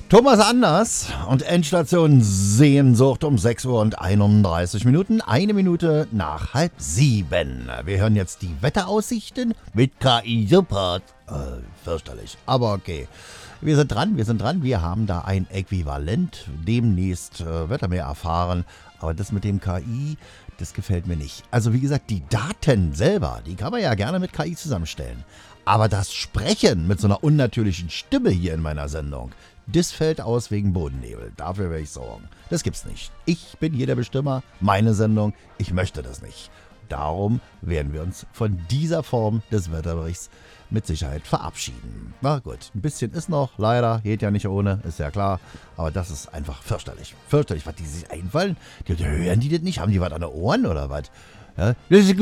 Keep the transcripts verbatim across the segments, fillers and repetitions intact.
Thomas Anders und Endstation Sehnsucht um sechs Uhr und einunddreißig Minuten, eine Minute nach halb sieben. Wir hören jetzt die Wetteraussichten mit K I-Support. Äh, fürchterlich, aber okay. Wir sind dran, wir sind dran, wir haben da ein Äquivalent. Demnächst äh, wird er mehr erfahren, aber das mit dem K I, das gefällt mir nicht. Also wie gesagt, die Daten selber, die kann man ja gerne mit K I zusammenstellen. Aber das Sprechen mit so einer unnatürlichen Stimme hier in meiner Sendung, das fällt aus wegen Bodennebel. Dafür werde ich sorgen. Das gibt's nicht. Ich bin hier der Bestimmer, meine Sendung. Ich möchte das nicht. Darum werden wir uns von dieser Form des Wetterberichts mit Sicherheit verabschieden. Na gut, ein bisschen ist noch, leider, geht ja nicht ohne, ist ja klar. Aber das ist einfach fürchterlich. Fürchterlich, was die sich einfallen. Die, die, hören die das nicht? Haben die was an den Ohren oder was? Ja?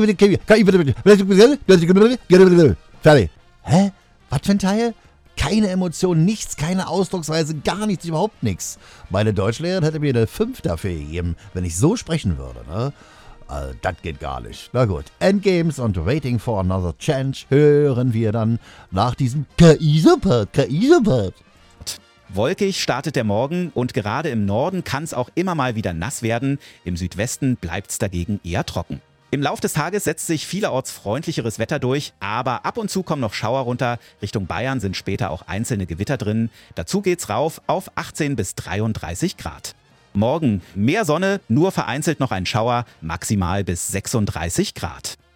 Fertig. Hä? Was für ein Teil? Keine Emotion, nichts, keine Ausdrucksweise, gar nichts, überhaupt nichts. Meine Deutschlehrerin hätte mir eine fünf dafür gegeben, wenn ich so sprechen würde, ne? Also, das geht gar nicht. Na gut, Endgames und Waiting for Another Change hören wir dann nach diesem K I-Support, K I-Support. Wolkig startet der Morgen und gerade im Norden kann es auch immer mal wieder nass werden. Im Südwesten bleibt es dagegen eher trocken. Im Lauf des Tages setzt sich vielerorts freundlicheres Wetter durch, aber ab und zu kommen noch Schauer runter. Richtung Bayern sind später auch einzelne Gewitter drin. Dazu geht's rauf auf achtzehn bis dreiunddreißig Grad. Morgen mehr Sonne, nur vereinzelt noch ein Schauer, maximal bis sechsunddreißig Grad.